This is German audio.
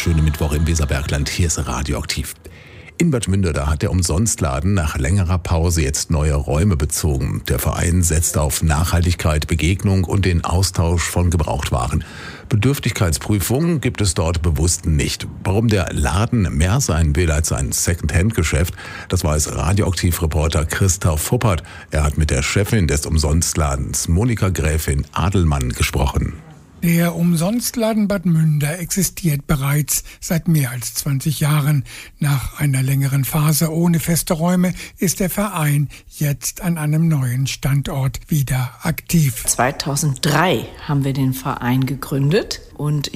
schönen Mittwoch im Weserbergland. Hier ist Radioaktiv. In Bad Münde, da hat der Umsonstladen nach längerer Pause jetzt neue Räume bezogen. Der Verein setzt auf Nachhaltigkeit, Begegnung und den Austausch von Gebrauchtwaren. Bedürftigkeitsprüfungen gibt es dort bewusst nicht. Warum der Laden mehr sein will als ein Second-Hand-Geschäft, das weiß Radioaktiv-Reporter Christoph Fuppert. Er hat mit der Chefin des Umsonstladens, Monika Gräfin Adelmann, gesprochen. Der Umsonstladen Bad Münde existiert bereits seit mehr als 20 Jahren. Nach einer längeren Phase ohne feste Räume ist der Verein jetzt an einem neuen Standort wieder aktiv. 2003 haben wir den Verein gegründet und